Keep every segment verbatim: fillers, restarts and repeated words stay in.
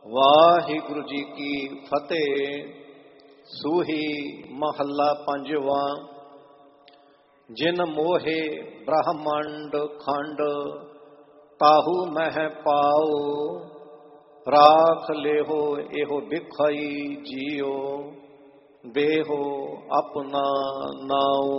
ਵਾਹਿਗੁਰੂ ਜੀ ਕੀ ਫਤਿਹ। ਸੂਹੀ ਮਹੱਲਾ ਪੰਜਵਾਂ। ਜਿਨ ਮੋਹੇ ਬ੍ਰਹਮੰਡ ਖੰਡ ਤਾਹੂ ਮਹਿ ਪਾਓ, ਰਾਖ ਲੇਹੋ ਇਹੋ ਬਿਖਈ ਜੀਓ, ਦੇਹੋ ਆਪਣਾ ਨਾਉ।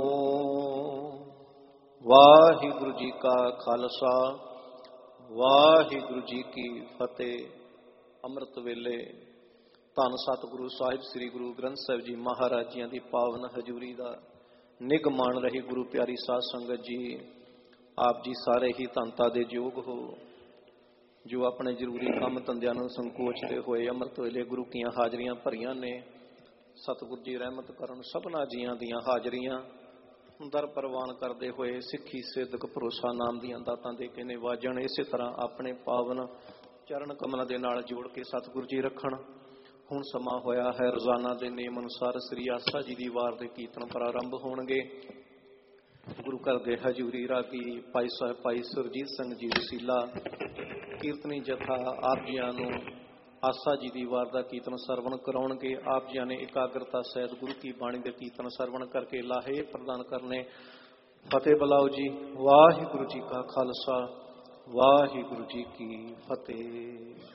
ਵਾਹਿਗੁਰੂ ਜੀ ਕਾ ਖਾਲਸਾ, ਵਾਹਿਗੁਰੂ ਜੀ ਕੀ ਫਤਿਹ। ਅੰਮ੍ਰਿਤ ਵੇਲੇ ਧੰਨ ਸਤਿਗੁਰੂ ਸਾਹਿਬ ਸ੍ਰੀ ਗੁਰੂ ਗ੍ਰੰਥ ਸਾਹਿਬ ਜੀ ਮਹਾਰਾਜ ਜੀਆਂ ਦੀ ਪਾਵਨ ਹਜ਼ੂਰੀ ਦਾ ਨਿੱਘ ਮਾਣ ਰਹੀ ਗੁਰੂ ਪਿਆਰੀ ਸਾਧ ਸੰਗਤ ਜੀ। ਆਪ ਜੀ ਸਾਰੇ ਹੀ ਧੰਨਤਾ ਦੇ ਯੋਗ ਹੋ, ਜੋ ਆਪਣੇ ਜ਼ਰੂਰੀ ਕੰਮ ਧੰਦਿਆਂ ਨੂੰ ਸੰਕੋਚਦੇ ਹੋਏ ਅੰਮ੍ਰਿਤ ਵੇਲੇ ਗੁਰੂ ਕੀਆਂ ਹਾਜ਼ਰੀਆਂ ਭਰੀਆਂ ਨੇ। ਸਤਿਗੁਰੂ ਜੀ ਰਹਿਮਤ ਕਰਨ ਸਭਨਾ ਜੀਆਂ ਦੀਆਂ ਹਾਜ਼ਰੀਆਂ ਦਰ ਪ੍ਰਵਾਨ ਕਰਦੇ ਹੋਏ ਸਿੱਖੀ ਸਿੱਧਕ ਭਰੋਸਾ ਨਾਮ ਦੀਆਂ ਦਾਤਾਂ ਦੇ ਕੇ ਨਿਵਾਜਣ। ਇਸੇ ਤਰ੍ਹਾਂ ਆਪਣੇ ਪਾਵਨ ਚਰਨ ਕਮਲਾਂ ਦੇ ਨਾਲ ਜੋੜ ਕੇ ਸਤਿਗੁਰੂ ਜੀ ਰੱਖਣ। ਹੁਣ ਸਮਾਂ ਹੋਇਆ ਹੈ, ਰੋਜ਼ਾਨਾ ਦੇ ਨੇਮ ਅਨੁਸਾਰ ਸ੍ਰੀ ਆਸਾ ਜੀ ਦੀ ਵਾਰ ਦੇ ਕੀਰਤਨ ਪ੍ਰਾਰੰਭ ਹੋਣਗੇ। ਗੁਰੂ ਘਰ ਦੇ ਹਜ਼ੂਰੀ ਰਾਗੀ ਭਾਈ ਸਾਹਿਬ ਭਾਈ ਸੁਰਜੀਤ ਸਿੰਘ ਜੀ ਵਸੀਲਾ ਕੀਰਤਨੀ ਜਥਾ ਆਪ ਜੀਆਂ ਨੂੰ ਆਸਾ ਜੀ ਦੀ ਵਾਰ ਦਾ ਕੀਰਤਨ ਸਰਵਣ ਕਰਾਉਣਗੇ। ਆਪ ਜੀਆਂ ਨੇ ਇਕਾਗਰਤਾ ਸਹਿਤ ਗੁਰੂ ਕੀ ਬਾਣੀ ਦੇ ਕੀਰਤਨ ਸਰਵਣ ਕਰਕੇ ਲਾਹੇ ਪ੍ਰਦਾਨ ਕਰਨੇ। ਫਤਿਹ ਬੁਲਾਓ ਜੀ। ਵਾਹਿਗੁਰੂ ਜੀ ਕਾ ਖਾਲਸਾ, ਵਾਹਿਗੁਰੂ ਜੀ ਕੀ ਫਤਿਹ।